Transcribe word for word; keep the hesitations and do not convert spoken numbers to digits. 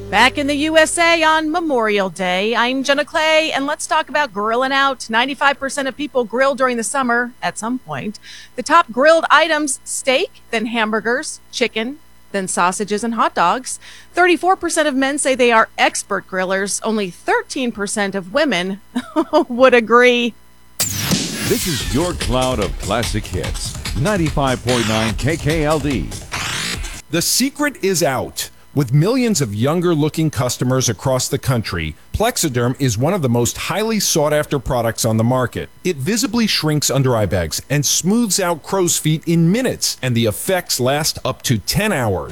Back in the U S A on Memorial Day, I'm Jenna Clay, and let's talk about grilling out. ninety-five percent of people grill during the summer at some point. The top grilled items: steak, then hamburgers, chicken, then sausages and hot dogs. thirty-four percent of men say they are expert grillers. Only thirteen percent of women would agree. This is your cloud of classic hits. ninety-five point nine K K L D. The secret is out. With millions of younger-looking customers across the country, Plexiderm is one of the most highly sought-after products on the market. It visibly shrinks under-eye bags and smooths out crow's feet in minutes, and the effects last up to ten hours.